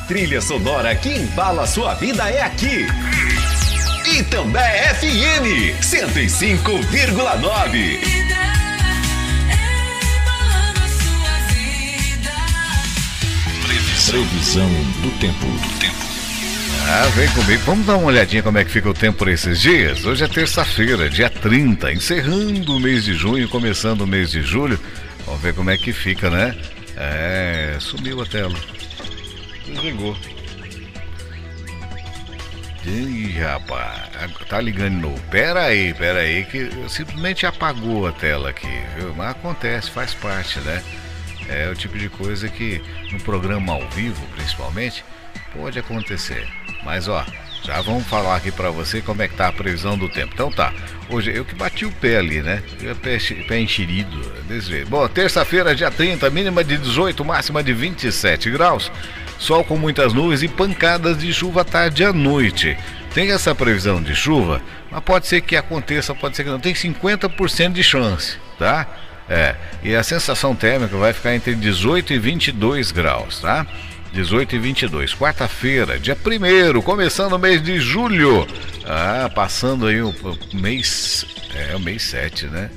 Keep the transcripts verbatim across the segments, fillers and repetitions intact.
trilha sonora que embala a sua vida é aqui. Itambé F M cento e cinco vírgula nove. Previsão do tempo. Do tempo. Ah, vem comigo. Vamos dar uma olhadinha como é que fica o tempo por esses dias. Hoje é terça-feira, dia trinta, encerrando o mês de junho, começando o mês de julho. Vamos ver como é que fica, né? É, sumiu a tela. Desligou. Ih, rapaz, tá ligando de novo. Pera aí, pera aí, que simplesmente apagou a tela aqui, viu? Mas acontece, faz parte, né? É o tipo de coisa que no programa ao vivo, principalmente, pode acontecer. Mas ó, já vamos falar aqui pra você como é que tá a previsão do tempo. Então tá, hoje eu que bati o pé ali, né? Pé, pé enxerido, desse jeito. Bom, terça-feira, dia trinta, mínima de dezoito, máxima de vinte e sete graus. Sol com muitas nuvens e pancadas de chuva à tarde e à noite. Tem essa previsão de chuva, mas pode ser que aconteça, pode ser que não. Tem cinquenta por cento de chance, tá? É, e a sensação térmica vai ficar entre dezoito e vinte e dois graus, tá? dezoito e vinte e dois. Quarta-feira, dia primeiro, começando o mês de julho. Ah, passando aí o, o mês, é o mês sete, né?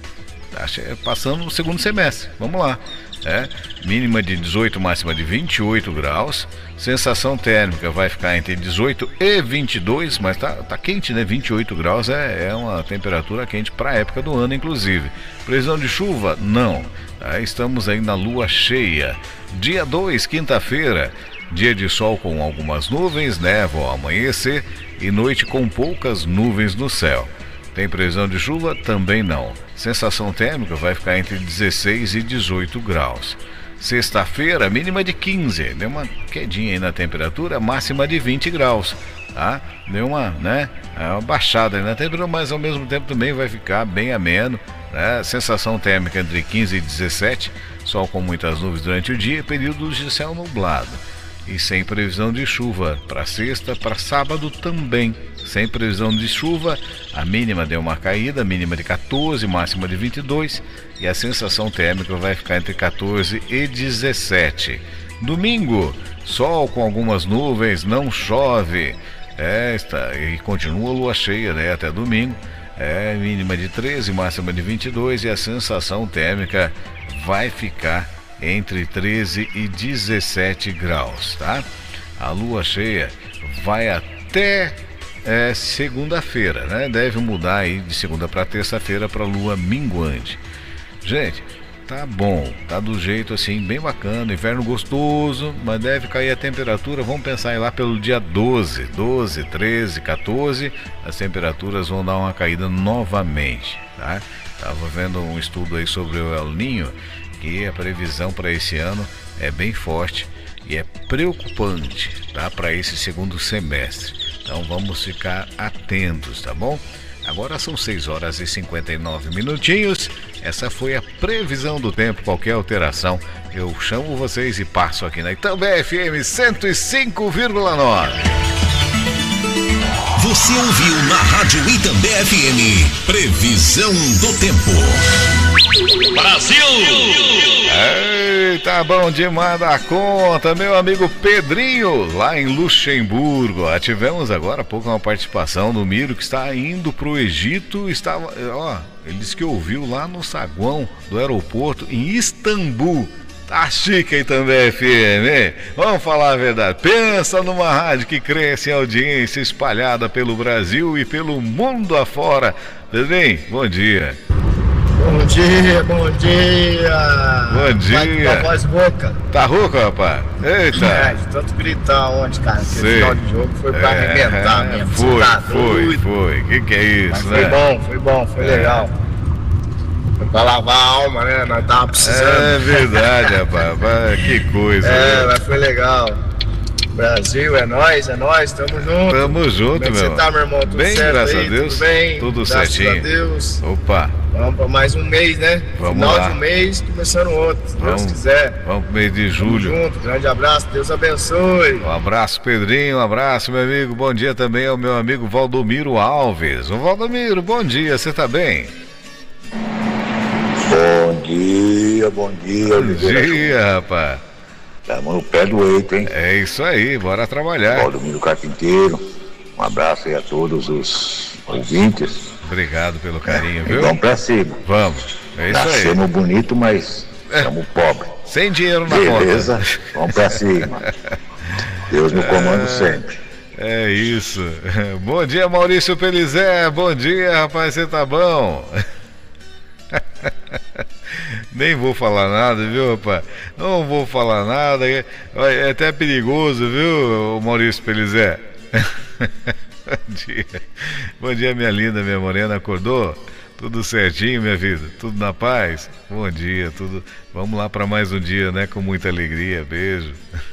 Passando o segundo semestre, vamos lá. É, mínima de dezoito, máxima de vinte e oito graus. Sensação térmica vai ficar entre dezoito e vinte e dois, mas tá, tá quente, né? vinte e oito graus é, é uma temperatura quente para a época do ano, inclusive. Previsão de chuva? Não. Tá, estamos aí na lua cheia. Dia dois, quinta-feira, dia de sol com algumas nuvens, névoa ao amanhecer e noite com poucas nuvens no céu. Tem previsão de chuva? Também não. Sensação térmica vai ficar entre dezesseis e dezoito graus. Sexta-feira, mínima de quinze. Deu uma quedinha aí na temperatura, máxima de vinte graus. Tá? Deu uma, né, uma baixada aí na temperatura, mas ao mesmo tempo também vai ficar bem ameno. Né? Sensação térmica entre quinze e dezessete. Sol com muitas nuvens durante o dia, períodos de céu nublado. E sem previsão de chuva para sexta, para sábado também. Sem previsão de chuva, a mínima deu uma caída, mínima de quatorze, máxima de vinte e dois, e a sensação térmica vai ficar entre quatorze e dezessete. Domingo, sol com algumas nuvens, não chove, é, está, e continua a lua cheia, né, até domingo, é, mínima de treze, máxima de vinte e dois, e a sensação térmica vai ficar entre treze e dezessete graus, tá? A lua cheia vai até é, segunda-feira, né? Deve mudar aí de segunda para terça-feira para lua minguante. Gente, tá bom, tá do jeito assim, bem bacana, inverno gostoso, mas deve cair a temperatura, vamos pensar aí lá pelo dia doze, doze, treze, quatorze, as temperaturas vão dar uma caída novamente, tá? Tava vendo um estudo aí sobre o El Niño, que a previsão para esse ano é bem forte e é preocupante, tá? Para esse segundo semestre. Então vamos ficar atentos, tá bom? Agora são seis horas e cinquenta e nove minutinhos. Essa foi a previsão do tempo. Qualquer alteração, eu chamo vocês e passo aqui na Itambé F M cento e cinco vírgula nove. Você ouviu na Rádio Itambé F M previsão do tempo. Brasil! Eita, bom demais da conta, meu amigo Pedrinho, lá em Luxemburgo. Ah, tivemos agora há pouco uma participação do Miro, que está indo pro Egito. Estava, ó, ele disse que ouviu lá no saguão do aeroporto em Istambul. Tá chique aí também, F M, hein? Vamos falar a verdade. Pensa numa rádio que cresce em audiência espalhada pelo Brasil e pelo mundo afora. Pedrinho, bom dia. Bom dia, bom dia! Bom dia! Vai com a voz rouca. Tá rouco, rapaz? Eita! É, de tanto gritar ontem, cara. Aquele final de jogo foi pra é, arrebentar mesmo. Foi, tá foi, doido. foi. Que que é isso, Mas né? foi bom, foi bom, foi é. legal. Foi pra lavar a alma, né? Nós tava precisando. É verdade, rapaz. Que coisa. É, né? mas foi legal. Brasil, é nóis, é nóis, tamo junto. Tamo junto, Como é que meu. você tá, meu irmão? Tudo bem, certo graças aí? a Deus. Tudo bem? Tudo graças certinho. a Deus. Opa. Vamos pra mais um mês, né? Vamos Final lá. de um mês, começando outro, se Vamos, Deus quiser. Vamos pro mês de julho. Tamo junto, grande abraço, Deus abençoe. Um abraço, Pedrinho, um abraço, meu amigo. Bom dia também ao meu amigo Valdomiro Alves. Ô Valdomiro, bom dia, você tá bem? Bom dia, bom dia. Bom dia, rapaz. Estamos no pé do eito, hein? É isso aí, bora trabalhar. Valdomiro Carpinteiro, um abraço aí a todos os ouvintes. Obrigado pelo carinho, é, viu? Vamos pra cima. Vamos, é isso aí. Nascemos bonito, mas somos pobres. Sem dinheiro na Beleza? conta. Vamos pra cima. Deus no comando sempre. É isso. Bom dia, Maurício Pelizé. Bom dia, rapaz, você tá bom? Nem vou falar nada, viu, rapaz? Não vou falar nada. É até perigoso, viu, Maurício Pelizé? Bom dia. Bom dia, minha linda, minha morena. Acordou? Tudo certinho, minha vida? Tudo na paz? Bom dia, tudo. Vamos lá para mais um dia, né? Com muita alegria. Beijo.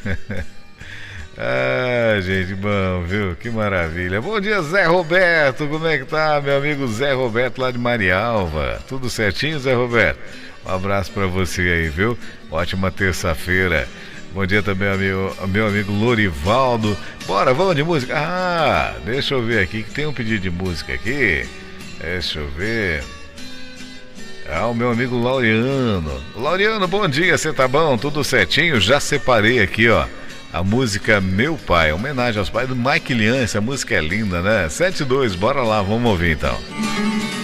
Ah, gente, bom, viu? Que maravilha. Bom dia, Zé Roberto. Como é que tá, meu amigo Zé Roberto lá de Marialva? Tudo certinho, Zé Roberto? Um abraço pra você aí, viu? Ótima terça-feira. Bom dia também, amigo, meu amigo Lorivaldo. Bora, vamos de música? Ah, deixa eu ver aqui, que tem um pedido de música aqui. Deixa eu ver. Ah, o meu amigo Laureano. Laureano, bom dia, você tá bom? Tudo certinho? Já separei aqui, ó, a música Meu Pai, homenagem aos pais do Mike Lian. Essa música é linda, né? sete dois, bora lá, vamos ouvir então.